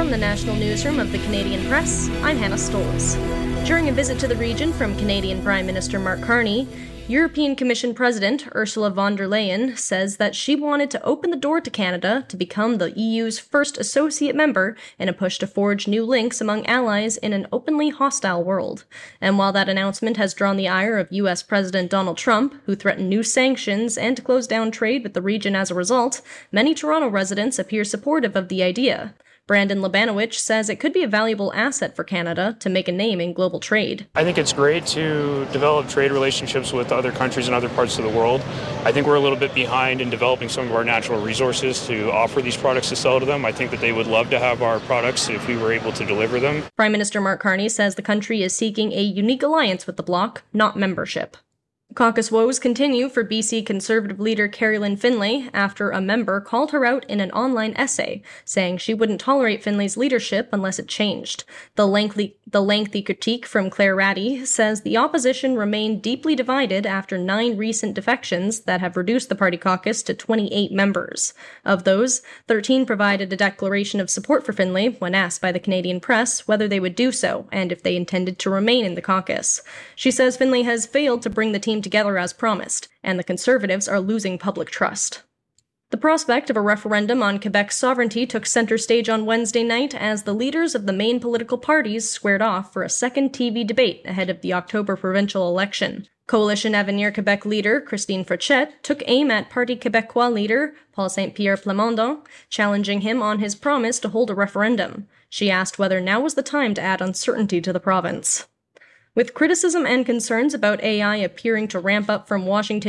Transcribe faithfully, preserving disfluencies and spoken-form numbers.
From the National Newsroom of the Canadian Press, I'm Hannah Stoles. During a visit to the region from Canadian Prime Minister Mark Carney, European Commission President Ursula von der Leyen says that she wanted to open the door to Canada to become the E U's first associate member in a push to forge new links among allies in an openly hostile world. And while that announcement has drawn the ire of U S President Donald Trump, who threatened new sanctions and to close down trade with the region as a result, many Toronto residents appear supportive of the idea. Brandon Labanowicz says it could be a valuable asset for Canada to make a name in global trade. I think it's great to develop trade relationships with other countries in other parts of the world. I think we're a little bit behind in developing some of our natural resources to offer these products to sell to them. I think that they would love to have our products if we were able to deliver them. Prime Minister Mark Carney says the country is seeking a unique alliance with the bloc, not membership. Caucus woes continue for B C Conservative leader Carrie-Lynne Finlay after a member called her out in an online essay, saying she wouldn't tolerate Finlay's leadership unless it changed. The lengthy, the lengthy critique from Claire Ratty says the opposition remained deeply divided after nine recent defections that have reduced the party caucus to twenty-eight members. Of those, thirteen provided a declaration of support for Finlay when asked by the Canadian Press whether they would do so and if they intended to remain in the caucus. She says Finlay has failed to bring the team together as promised, and the Conservatives are losing public trust. The prospect of a referendum on Quebec's sovereignty took center stage on Wednesday night as the leaders of the main political parties squared off for a second T V debate ahead of the October provincial election. Coalition Avenir Quebec leader Christine Frechette took aim at Parti Québécois leader Paul Saint-Pierre Plamondon, challenging him on his promise to hold a referendum. She asked whether now was the time to add uncertainty to the province. With criticism and concerns about A I appearing to ramp up from Washington